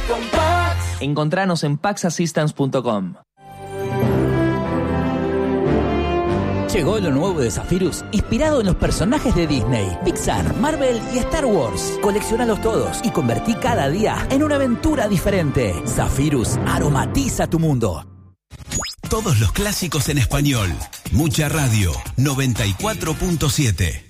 Con Pax. Encontranos en paxassistance.com. Llegó lo nuevo de Zephyrus, inspirado en los personajes de Disney, Pixar, Marvel y Star Wars. Coleccionalos todos y convertí cada día en una aventura diferente. Zephyrus aromatiza tu mundo. Todos los clásicos en español. Mucha Radio 94.7.